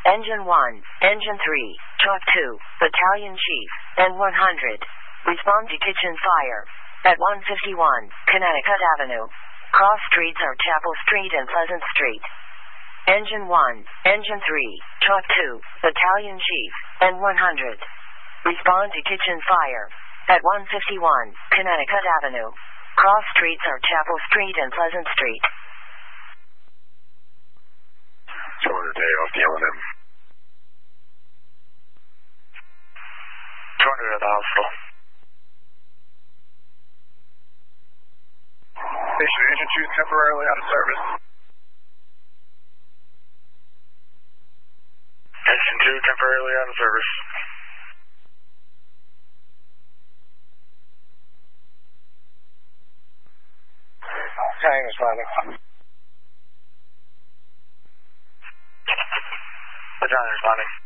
Engine 1, Engine 3, Truck 2, Battalion Chief, N100. Respond to kitchen fire. At 151, Connecticut Avenue. Cross streets are Chapel Street and Pleasant Street. Engine 1, Engine 3, Truck 2, Battalion Chief, N100. Respond to kitchen fire. At 151, Connecticut Avenue. Cross streets are Chapel Street and Pleasant Street. So on a day off the L&M. 200 at the hospital. Station Agent 2 temporarily out of service. Engine 2 temporarily out of service. Battalion responding. Battalion responding.